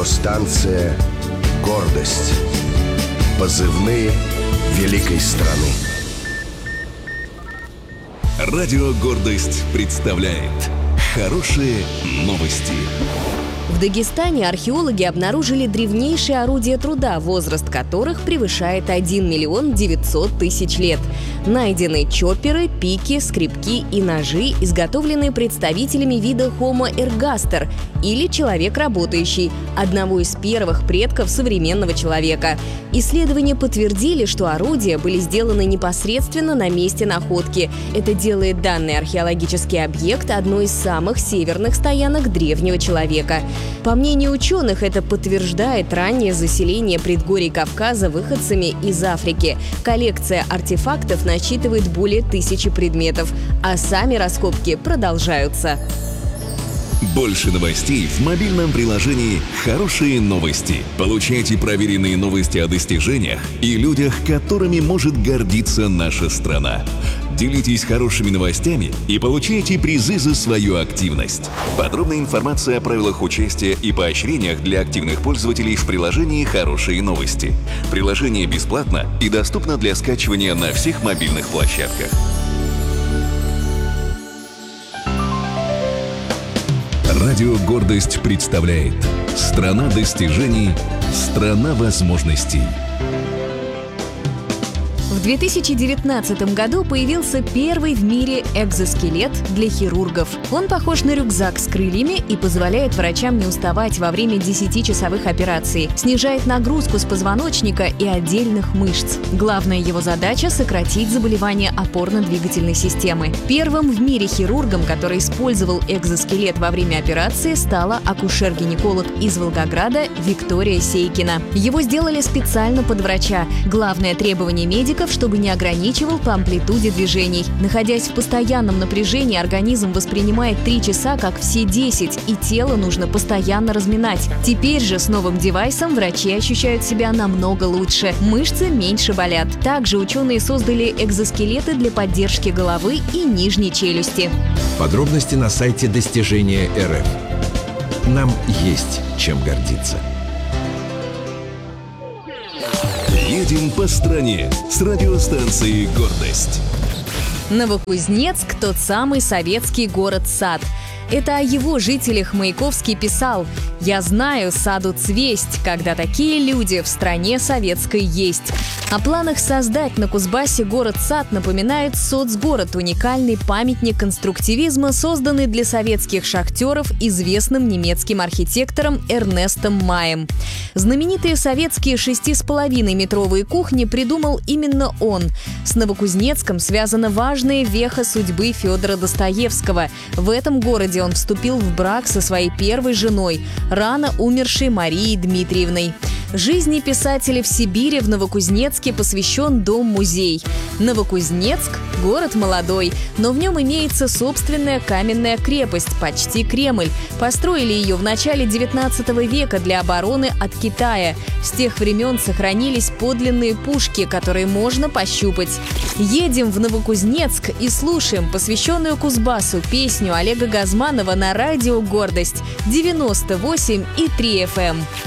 Радиостанция «Гордость». Позывные великой страны. Радио «Гордость» представляет хорошие новости. В Дагестане археологи обнаружили древнейшие орудия труда, возраст которых превышает 1 900 000 лет. Найдены чопперы, пики, скребки и ножи, изготовленные представителями вида Homo ergaster, или человек работающий, одного из первых предков современного человека. Исследования подтвердили, что орудия были сделаны непосредственно на месте находки. Это делает данный археологический объект одной из самых северных стоянок древнего человека. По мнению ученых, это подтверждает раннее заселение предгорий Кавказа выходцами из Африки. Коллекция артефактов насчитывает более 1000 предметов, а сами раскопки продолжаются. Больше новостей в мобильном приложении «Хорошие новости». Получайте проверенные новости о достижениях и людях, которыми может гордиться наша страна. Делитесь хорошими новостями и получайте призы за свою активность. Подробная информация о правилах участия и поощрениях для активных пользователей в приложении «Хорошие новости». Приложение бесплатно и доступно для скачивания на всех мобильных площадках. Радио «Гордость» представляет «Страна достижений, страна возможностей». В 2019 году появился первый в мире экзоскелет для хирургов. Он похож на рюкзак с крыльями и позволяет врачам не уставать во время 10-часовых операций, снижает нагрузку с позвоночника и отдельных мышц. Главная его задача – сократить заболевания опорно-двигательной системы. Первым в мире хирургом, который использовал экзоскелет во время операции, стала акушер-гинеколог из Волгограда Виктория Сейкина. Его сделали специально под врача. Главное требование медиков – чтобы не ограничивал по амплитуде движений. Находясь в постоянном напряжении, организм воспринимает 3 часа как все 10, и тело нужно постоянно разминать. Теперь же с новым девайсом врачи ощущают себя намного лучше. Мышцы меньше болят. Также ученые создали экзоскелеты для поддержки головы и нижней челюсти. Подробности на сайте Достижения РФ. Нам есть чем гордиться. Едем по стране с радиостанцией «Гордость». Новокузнецк – тот самый советский город-сад. Это о его жителях Маяковский писал: «Я знаю саду цвесть, когда такие люди в стране советской есть». О планах создать на Кузбассе город-сад напоминает соцгород, уникальный памятник конструктивизма, созданный для советских шахтеров известным немецким архитектором Эрнестом Маем. Знаменитые советские 6,5-метровые кухни придумал именно он. С Новокузнецком связана важная веха судьбы Федора Достоевского. В этом городе он вступил в брак со своей первой женой, рано умершей Марией Дмитриевной. Жизни писателя в Сибири в Новокузнецке посвящен дом-музей. Новокузнецк – город молодой, но в нем имеется собственная каменная крепость, почти Кремль. Построили ее в начале 19 века для обороны от Китая. С тех времен сохранились подлинные пушки, которые можно пощупать. Едем в Новокузнецк и слушаем посвященную Кузбассу песню Олега Газманова на радио «Гордость» 98,3 FM.